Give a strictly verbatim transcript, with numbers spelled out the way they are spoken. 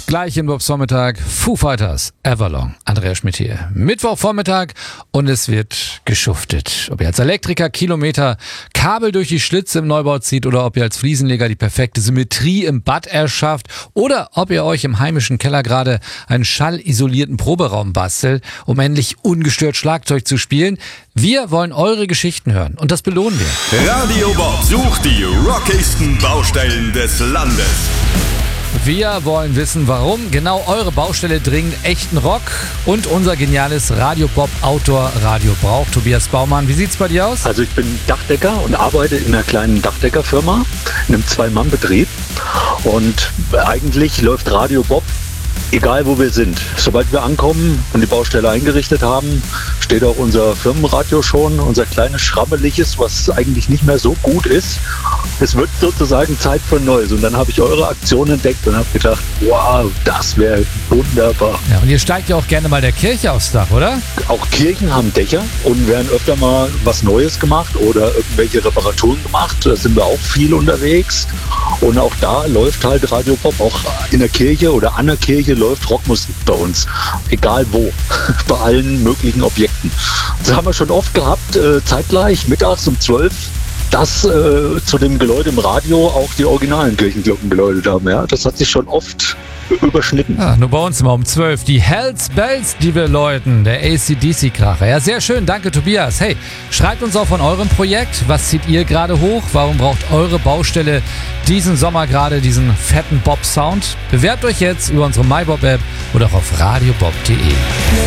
gleich im Bobsvormittag Foo Fighters, Everlong. Andreas Schmidt hier. Mittwochvormittag und es wird geschuftet. Ob ihr als Elektriker Kilometer Kabel durch die Schlitze im Neubau zieht oder ob ihr als Fliesenleger die perfekte Symmetrie im Bad erschafft oder ob ihr euch im heimischen Keller gerade einen schallisolierten Proberaum bastelt, um endlich ungestört Schlagzeug zu spielen. Wir wollen eure Geschichten hören und das belohnen wir. Radio Bob sucht die rockigsten Baustellen des Landes. Wir wollen wissen, warum genau eure Baustelle dringend echten Rock und unser geniales Radio Bob Outdoor Radio braucht. Tobias Baumann, wie sieht's bei dir aus? Also ich bin Dachdecker und arbeite in einer kleinen Dachdeckerfirma, in einem Zwei-Mann-Betrieb. Und eigentlich läuft Radio Bob, egal wo wir sind. Sobald wir ankommen und die Baustelle eingerichtet haben, steht auch unser Firmenradio schon, unser kleines Schrammeliges, was eigentlich nicht mehr so gut ist. Es wird sozusagen Zeit für Neues. Und dann habe ich eure Aktion entdeckt und habe gedacht, wow, das wäre wunderbar. Ja, und ihr steigt ja auch gerne mal der Kirche aufs Dach, oder? Auch Kirchen haben Dächer und werden öfter mal was Neues gemacht oder irgendwelche Reparaturen gemacht. Da sind wir auch viel unterwegs. Und auch da läuft halt Radio Bob. Auch in der Kirche oder an der Kirche läuft Rockmusik bei uns. Egal wo. Bei allen möglichen Objekten. Das haben wir schon oft gehabt, äh, zeitgleich, mittags um zwölf. dass äh, zu dem Geläute im Radio auch die originalen Kirchenglocken geläutet haben. Ja? Das hat sich schon oft überschnitten. Ja, nur bei uns immer um zwölf. Die Hells Bells, die wir läuten. Der A C D C-Kracher. Ja, sehr schön. Danke, Tobias. Hey, schreibt uns auch von eurem Projekt. Was zieht ihr gerade hoch? Warum braucht eure Baustelle diesen Sommer gerade diesen fetten Bob-Sound? Bewerbt euch jetzt über unsere MyBob-App oder auch auf radiobob punkt de.